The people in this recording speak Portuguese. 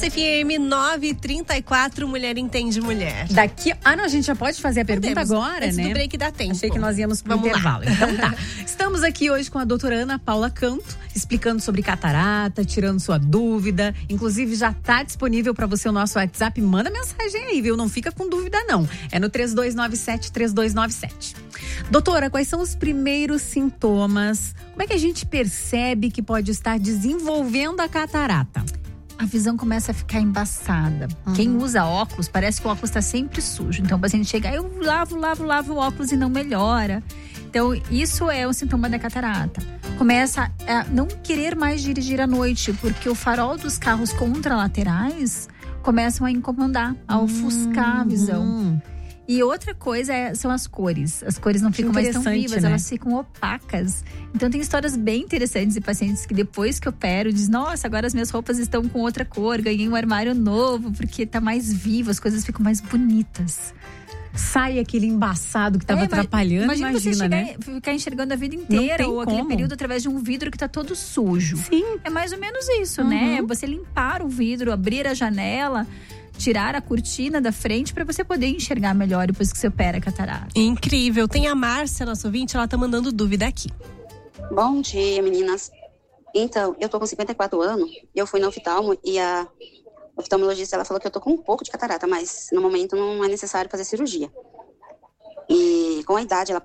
Mix FM 934, Mulher Entende Mulher. Não, a gente já pode fazer a pergunta agora, Antes né? do break dá tempo. Achei que nós íamos pro intervalo. Então tá. Estamos aqui hoje com a doutora Ana Paula Canto, explicando sobre catarata, tirando sua dúvida. Inclusive já tá disponível para você o nosso WhatsApp. Manda mensagem aí, viu? Não fica com dúvida não. É no 3297-3297. Doutora, quais são os primeiros sintomas? Como é que a gente percebe que pode estar desenvolvendo a catarata? A visão começa a ficar embaçada. Quem usa óculos, parece que o óculos está sempre sujo. Então o paciente chega, eu lavo o óculos e não melhora. Então isso é um sintoma da catarata. Começa a não querer mais dirigir à noite, porque o farol dos carros contralaterais começam a incomodar, a ofuscar a visão. E outra coisa são as cores. As cores não ficam mais tão vivas, né? Elas ficam opacas. Então tem histórias bem interessantes de pacientes que depois que operam, dizem, nossa, agora as minhas roupas estão com outra cor, ganhei um armário novo, porque tá mais vivo, as coisas ficam mais bonitas. Sai aquele embaçado que estava atrapalhando, imagina você ficar enxergando a vida inteira ou aquele período através de um vidro que tá todo sujo. Sim. É mais ou menos isso, né? Você limpar o vidro, abrir a janela, tirar a cortina da frente para você poder enxergar melhor depois que você opera a catarata. Incrível. Tem a Márcia, nossa ouvinte, ela tá mandando dúvida aqui. Bom dia, meninas. Então, eu tô com 54 anos, eu fui na oftalmo e a oftalmologista, ela falou que eu tô com um pouco de catarata, mas no momento não é necessário fazer cirurgia. E com a idade, ela